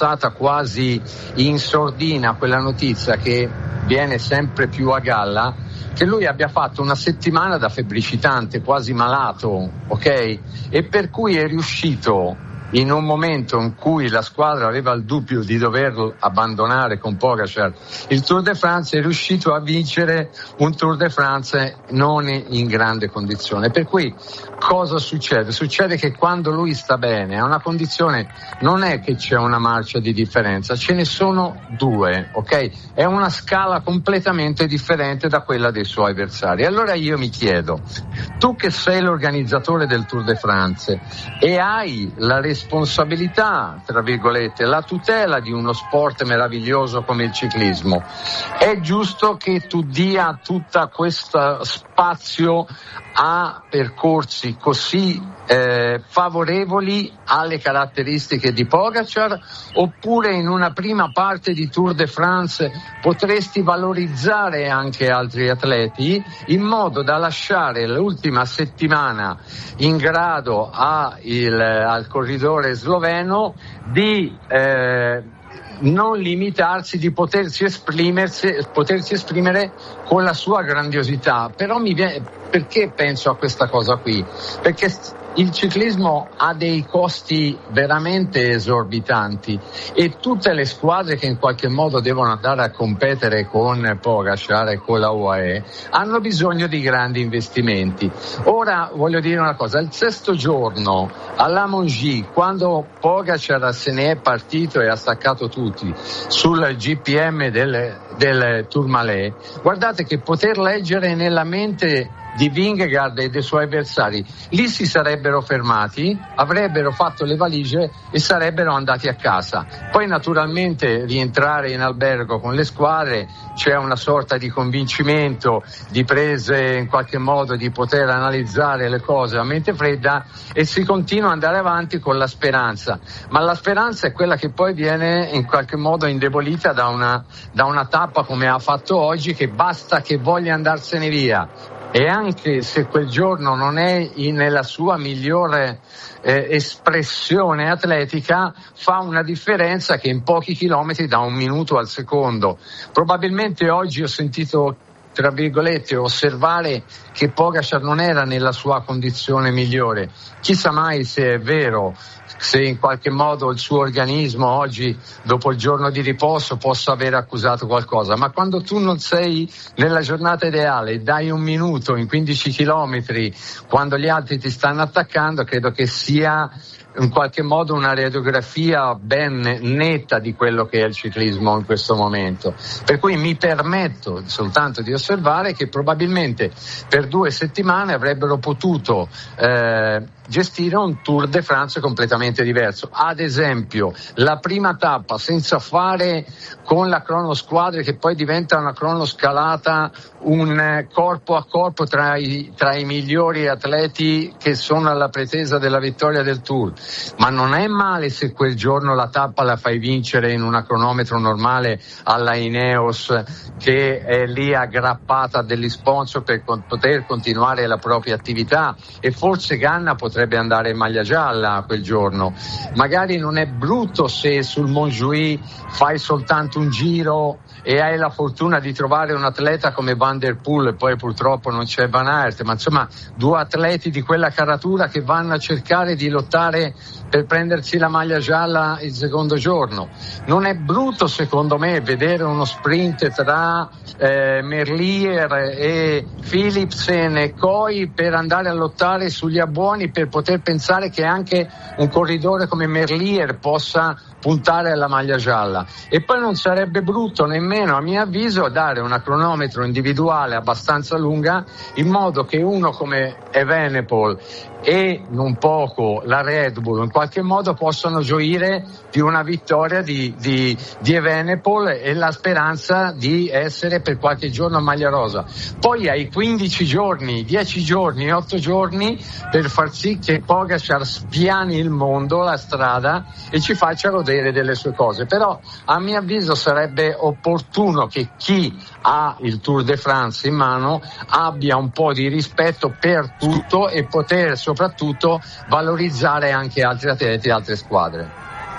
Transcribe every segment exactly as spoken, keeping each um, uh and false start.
passata quasi in sordina quella notizia che viene sempre più a galla, che lui abbia fatto una settimana da febbricitante, quasi malato, ok? E per cui è riuscito, in un momento in cui la squadra aveva il dubbio di dover abbandonare con Pogačar il Tour de France, è riuscito a vincere un Tour de France non in grande condizione. Per cui cosa succede? Succede che quando lui sta bene, ha una condizione, non è che c'è una marcia di differenza, ce ne sono due, ok? È una scala completamente differente da quella dei suoi avversari. Allora io mi chiedo, tu che sei l'organizzatore del Tour de France e hai la responsabilità, tra virgolette, la tutela di uno sport meraviglioso come il ciclismo, è giusto che tu dia tutta questa spazio a percorsi così eh, favorevoli alle caratteristiche di Pogačar, oppure in una prima parte di Tour de France potresti valorizzare anche altri atleti in modo da lasciare l'ultima settimana in grado a il, al corridore sloveno di eh, non limitarsi, di potersi esprimersi, potersi esprimere con la sua grandiosità. Però mi viene, perché penso a questa cosa qui? Perché il ciclismo ha dei costi veramente esorbitanti e tutte le squadre che in qualche modo devono andare a competere con Pogačar e con la U A E hanno bisogno di grandi investimenti. Ora voglio dire una cosa, il sesto giorno alla Mongy, quando Pogačar se ne è partito e ha staccato tutti sul G P M del, del Tourmalet, guardate che poter leggere nella mente di Vingegaard e dei suoi avversari, lì si sarebbero fermati, avrebbero fatto le valigie e sarebbero andati a casa. Poi naturalmente rientrare in albergo con le squadre, c'è una sorta di convincimento, di prese in qualche modo di poter analizzare le cose a mente fredda e si continua ad andare avanti con la speranza, ma la speranza è quella che poi viene in qualche modo indebolita da una, da una tappa come ha fatto oggi, che basta che voglia andarsene via. E anche se quel giorno non è in, nella sua migliore eh, espressione atletica, fa una differenza che in pochi chilometri da un minuto al secondo. Probabilmente oggi ho sentito, tra virgolette, osservare che Pogačar non era nella sua condizione migliore. Chissà mai se è vero, se in qualche modo il suo organismo oggi, dopo il giorno di riposo, possa aver accusato qualcosa, ma quando tu non sei nella giornata ideale, dai un minuto in quindici chilometri quando gli altri ti stanno attaccando, credo che sia in qualche modo una radiografia ben netta di quello che è il ciclismo in questo momento. Per cui mi permetto soltanto di osservare che probabilmente per due settimane avrebbero potuto eh, gestire un Tour de France completamente diverso. Ad esempio, la prima tappa senza fare con la cronosquadra, che poi diventa una cronoscalata, un corpo a corpo tra i, tra i migliori atleti che sono alla pretesa della vittoria del Tour. Ma non è male se quel giorno la tappa la fai vincere in una cronometro normale alla Ineos, che è lì aggrappata a degli sponsor per con, poter continuare la propria attività, e forse Ganna potrebbe andare in maglia gialla quel giorno. Magari non è brutto se sul Montjuïc fai soltanto un giro e hai la fortuna di trovare un atleta come Van der Poel, e poi purtroppo non c'è Van Aert, ma insomma due atleti di quella caratura che vanno a cercare di lottare per prendersi la maglia gialla il secondo giorno. Non è brutto secondo me vedere uno sprint tra eh, Merlier e Philipsen e Coy per andare a lottare sugli abbuoni, per poter pensare che anche un corridore come Merlier possa puntare alla maglia gialla. E poi non sarebbe brutto nemmeno, a mio avviso, dare una cronometro individuale abbastanza lunga, in modo che uno come Evenepoel e non poco la Red Bull in qualche modo possano gioire di una vittoria di, di, di Evenepoel e la speranza di essere per qualche giorno a maglia rosa. Poi hai quindici giorni, dieci giorni, otto giorni per far sì che Pogačar spiani il mondo, la strada, e ci faccia godere delle sue cose. Però a mio avviso sarebbe opportuno che chi ha il Tour de France in mano abbia un po' di rispetto per tutto e poter soprattutto valorizzare anche altri atleti e altre squadre.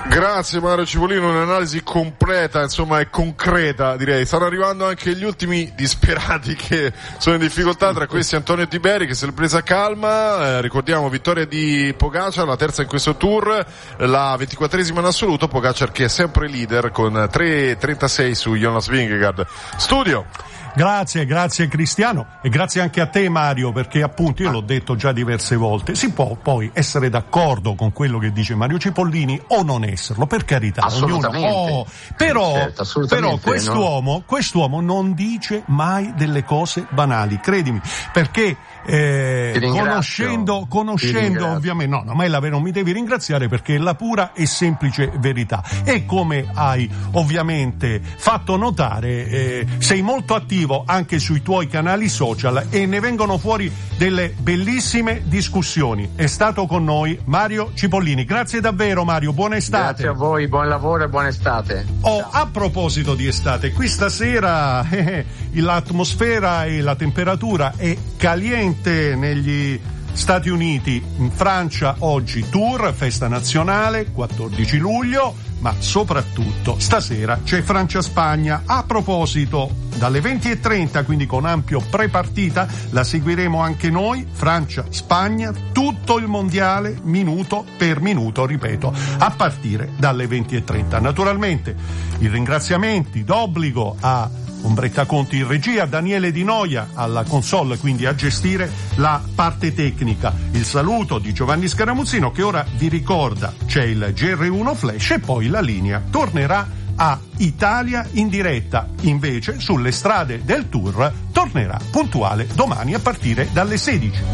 Grazie Mario Cipollino, un'analisi completa, insomma, e concreta, direi. Stanno arrivando anche gli ultimi disperati che sono in difficoltà, tra questi Antonio Tiberi che se l'è presa calma, eh, ricordiamo vittoria di Pogacar, la terza in questo tour, la ventiquattresima in assoluto, Pogacar che è sempre leader con tre trentasei su Jonas Vingegaard. Studio. Grazie, grazie Cristiano e grazie anche a te Mario, perché appunto io l'ho detto già diverse volte, si può poi essere d'accordo con quello che dice Mario Cipollini o non esserlo, per carità, assolutamente. Ognuno, oh, però, certo, assolutamente, però quest'uomo, no? quest'uomo non dice mai delle cose banali, credimi, perché eh, conoscendo, conoscendo ovviamente, no, no, ma è la vera, non mi devi ringraziare perché è la pura e semplice verità. E come hai ovviamente fatto notare, eh, sei molto attivo anche sui tuoi canali social e ne vengono fuori delle bellissime discussioni. È stato con noi Mario Cipollini. Grazie davvero Mario, buona estate. Grazie a voi, buon lavoro e buona estate. Oh, a proposito di estate, qui stasera eh, l'atmosfera e la temperatura è caliente negli Stati Uniti. In Francia oggi tour, festa nazionale, quattordici luglio, ma soprattutto stasera c'è Francia-Spagna. A proposito, dalle venti e trenta, quindi con ampio prepartita, la seguiremo anche noi, Francia-Spagna, tutto il mondiale, minuto per minuto, ripeto, a partire dalle venti e trenta. Naturalmente i ringraziamenti d'obbligo a Ombretta Conti in regia, Daniele Di Noia alla console, quindi a gestire la parte tecnica. Il saluto di Giovanni Scaramuzzino che ora vi ricorda c'è il G R uno Flash e poi la linea tornerà a Italia in diretta. Invece sulle strade del tour tornerà puntuale domani a partire dalle sedici.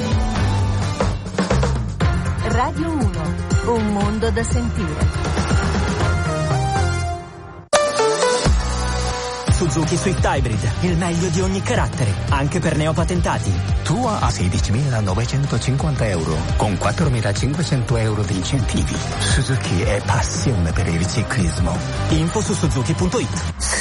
Radio uno, un mondo da sentire. Suzuki Swift Hybrid, il meglio di ogni carattere, anche per neopatentati. Tua a sedicimilanovecentocinquanta euro, con quattromilacinquecento euro di incentivi. Suzuki è passione per il ciclismo. Info su suzuki punto it.